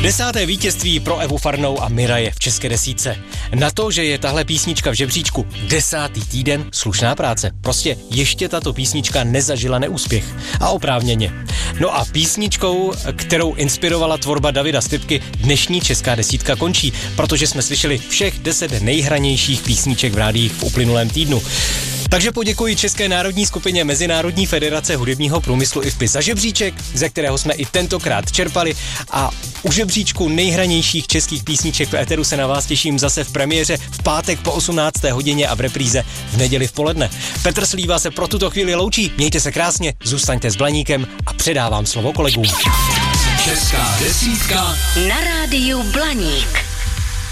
10. vítězství pro Evu Farnou a Miraje v české desítce. Na to, že je tahle písnička v žebříčku 10. týden, slušná práce. Prostě ještě tato písnička nezažila neúspěch. A oprávněně. No a písničkou, kterou inspirovala tvorba Davida Stipky, dnešní česká desítka končí, protože jsme slyšeli všech 10 nejhranějších písniček v rádiích v uplynulém týdnu. Takže poděkuji České národní skupině Mezinárodní federace hudebního průmyslu IFPI za žebříček, ze kterého jsme i tentokrát čerpali, a u žebříčku nejhranějších českých písniček v éteru se na vás těším zase v premiéře v pátek po 18. hodině a v repríze v neděli v poledne. Petr Slíva se pro tuto chvíli loučí, mějte se krásně, zůstaňte s Blaníkem a předávám slovo kolegům. Česká desítka na rádiu Blaník.